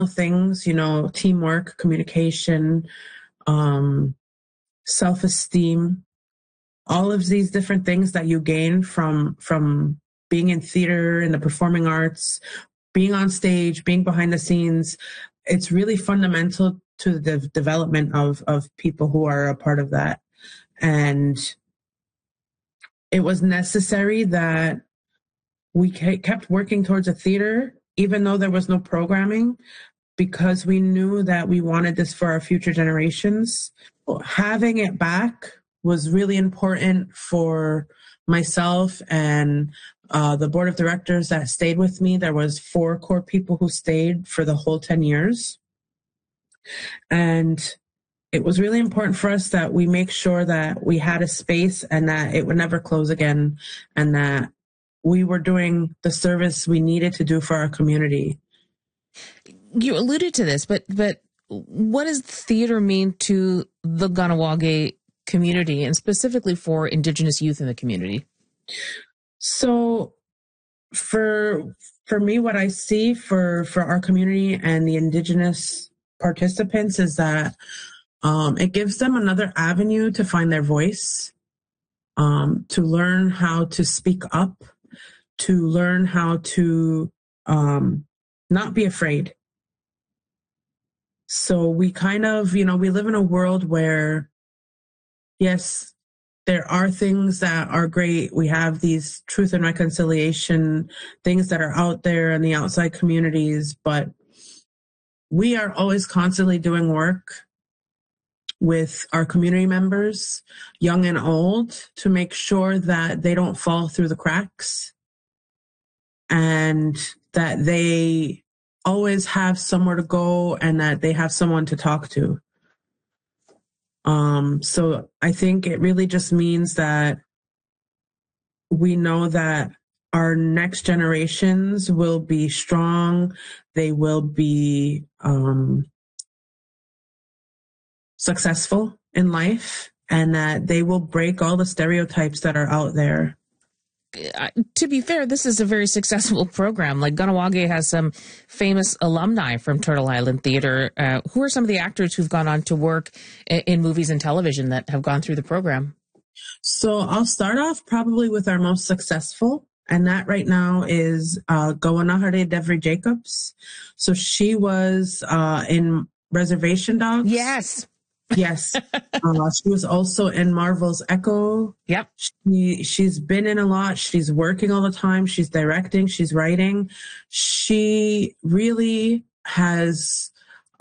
things, teamwork, communication, um, self-esteem, all of these different things that you gain from being in theater, in the performing arts, being on stage, being behind the scenes. It's really fundamental to the development of people who are a part of that. And it was necessary that we kept working towards a theater, even though there was no programming, because we knew that we wanted this for our future generations. Having it back was really important for myself and the board of directors that stayed with me. There was 4 core people who stayed for the whole 10 years. And it was really important for us that we make sure that we had a space and that it would never close again, and that we were doing the service we needed to do for our community. You alluded to this, but what does theater mean to the Kahnawake community, and specifically for Indigenous youth in the community? So for me, what I see for our community and the Indigenous participants is that it gives them another avenue to find their voice, to learn how to speak up, to learn how to not be afraid. So we kind of, we live in a world where, yes, there are things that are great. We have these truth and reconciliation things that are out there in the outside communities, but we are always constantly doing work with our community members, young and old, to make sure that they don't fall through the cracks and that they always have somewhere to go and that they have someone to talk to. So I think it really just means that we know that our next generations will be strong. They will be successful in life, and that they will break all the stereotypes that are out there. To be fair, this is a very successful program. Like, Kahnawake has some famous alumni from Turtle Island Theater. Who are some of the actors who've gone on to work in movies and television that have gone through the program? So I'll start off probably with our most successful, and that right now is Gowanahare Devry Jacobs. So she was in Reservation Dogs. Yes. Yes. She was also in Marvel's Echo. Yep. She's been in a lot. She's working all the time. She's directing. She's writing. She really has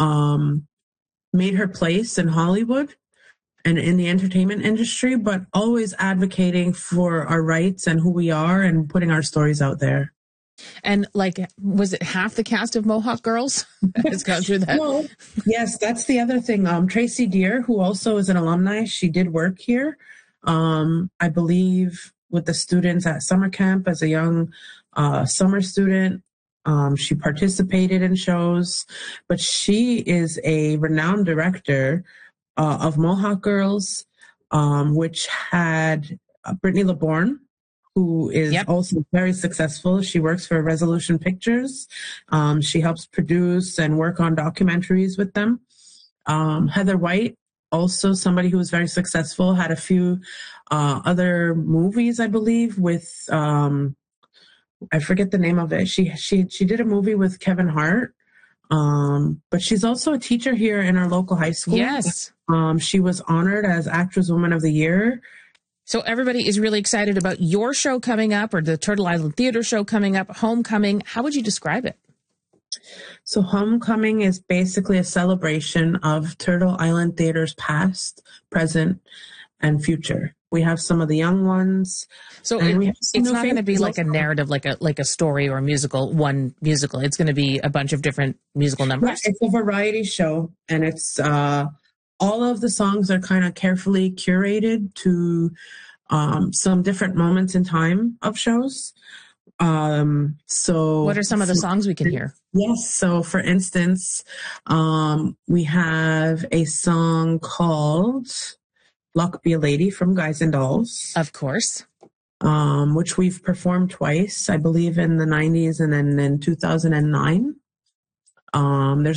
made her place in Hollywood and in the entertainment industry, but always advocating for our rights and who we are and putting our stories out there. And was it half the cast of Mohawk Girls has gone through that? Well, yes, that's the other thing. Tracy Deer, who also is an alumni, she did work here, I believe, with the students at summer camp as a young summer student. She participated in shows, but she is a renowned director of Mohawk Girls, which had Brittany LeBourne, who is also very successful. She works for Resolution Pictures. She helps produce and work on documentaries with them. Heather White, also somebody who was very successful, had a few other movies, I believe, with, I forget the name of it. She did a movie with Kevin Hart. But she's also a teacher here in our local high school. Yes. She was honored as Actress Woman of the Year. So everybody is really excited about your show coming up, or the Turtle Island Theater show coming up, Homecoming. How would you describe it? So Homecoming is basically a celebration of Turtle Island Theater's past, present, and future. We have some of the young ones. So it's not going to be like a narrative, like a story or a musical, one musical. It's going to be a bunch of different musical numbers. Right. It's a variety show, and it's all of the songs are kind of carefully curated to some different moments in time of shows. So what are some of the songs we can hear? Yes. So for instance, we have a song called Luck Be a Lady from Guys and Dolls. Of course. Which we've performed twice, I believe in the 90s and then in 2009. There's